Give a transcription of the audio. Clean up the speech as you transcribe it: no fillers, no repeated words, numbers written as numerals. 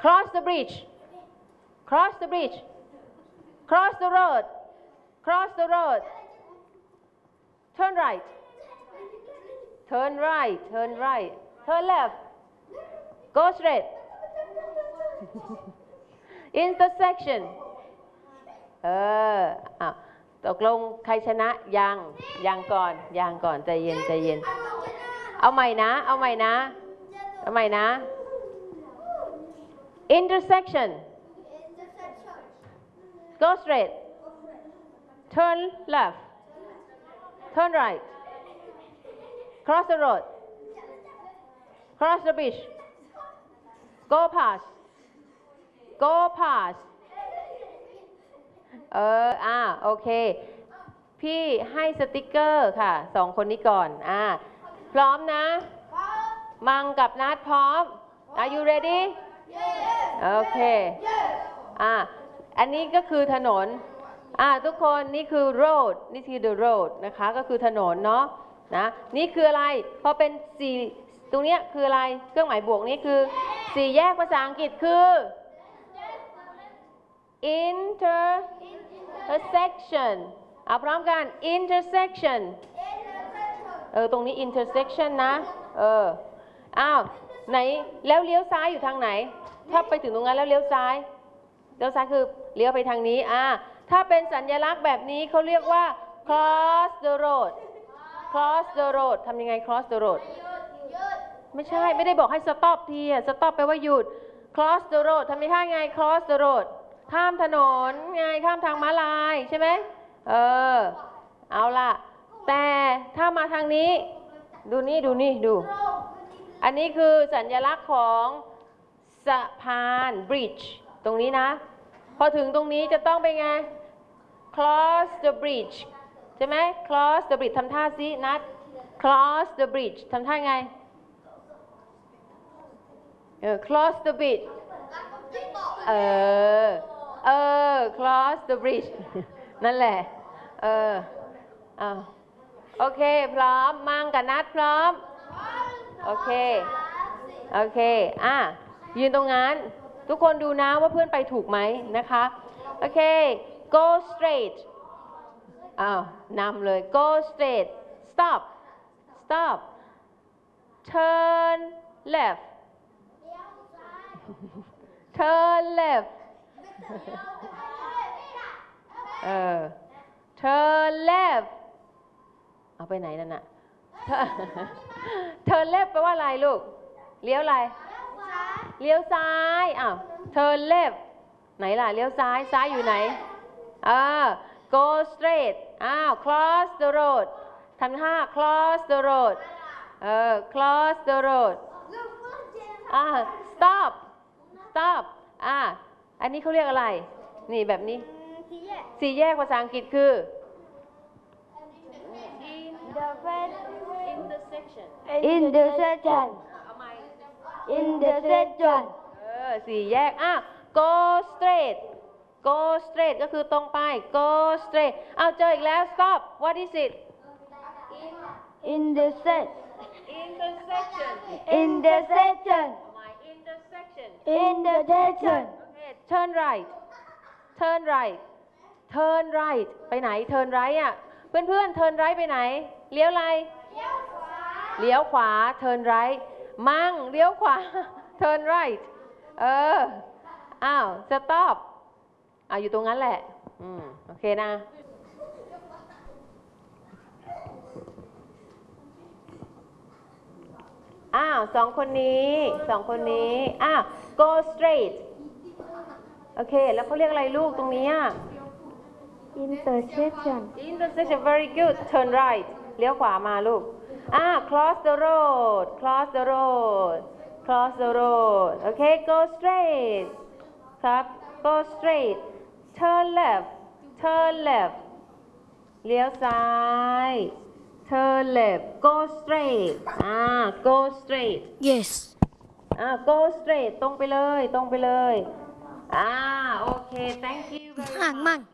cross the bridge cross the bridge cross the road cross the road turn right turn right turn right turn left go straight intersection ตกลงใครชนะยังก่อนใจเย็นเอาใหม่นะintersection go straight turn left turn right cross the road cross the bridge go pastโอเคพี่ให้สติกเกอร์ค่ะ2คนนี้ก่อนพร้อมนะมังกับนัดพร้อม Are you ready โอเคอันนี้ก็คือถนนทุกคนนี่คือ road นี่คือ the road นะคะก็คือถนนเนาะนะนี่คืออะไรพอเป็น4ตรงนี้คืออะไรเครื่องหมายบวกนี่คือ4แยกภาษาอังกฤษคือ intersection พร้อมกัน intersection ตรงนี้ intersection นะไหนแล้วเลี้ยวซ้ายอยู่ทางไหนถ้าไปถึงตรงนั้นแล้วเลี้ยวซ้ายคือเลี้ยวไปทางนี้ถ้าเป็นสัญลักษณ์แบบนี้เขาเรียกว่า cross the road cross the road ทำยังไง cross the road ไม่ใช่ไม่ได้บอกให้ stop ทีstop แปลว่าหยุด cross the road ทำยังไง cross the road ข้ามถนนไงข้ามทางม้าลายใช่ไหมเอาล่ะแต่ถ้ามาทางนี้ดูอันนี้คือสัญลักษณ์ของสะพาน bridge ตรงนี้นะพอถึงตรงนี้จะต้องเป็นไง cross the bridge ใช่ไหม cross the bridge ทำท่าซินัด cross the bridge ทำท่าไงcross the bridge cross the bridge นั่นแหละโอเคพร้อมมังกับนัดพร้อมโอเคยืนตรงนั้นทุกคนดูนะว่าเพื่อนไปถูกไหมนะคะโอเค go straight นำเลย go straight stop turn left turn left turn left เอาไปไหนนั่นน่ะ turn left แปลว่าอะไรลูกเลี้ยวอะไรเลี้ยวซ้ายturn left ไหนล่ะเลี้ยวซ้ายอยู่ไหนgo straight cross the road ทำท่า cross the road cross the road stop อันนี้เขาเรียกอะไรนี่แบบนี้สี่แยกภาษาอังกฤษคือ intersection สี่แยกgo straight ก็คือตรงไป go straight เจออีกแล้ว stop what is it intersection okay turn right ไปไหน turn right เพื่อน turn right ไปไหนเลี้ยวอะไรเลี้ยวขวา turn right มั่งเลี้ยวขวา turn right stop อยู่ตรงนั้นแหละโอเคนะสองคนนี้go straight โอเคแล้วเขาเรียกอะไรลูกตรงนี้ intersection very good turn right เลี้ยวขวามาลูกcross the road โอเค go straight ครับ go straight turn left เลี้ยวซ้าย turn left go straight go straight yes go straight ตรงไปเลยโอเค thank you very much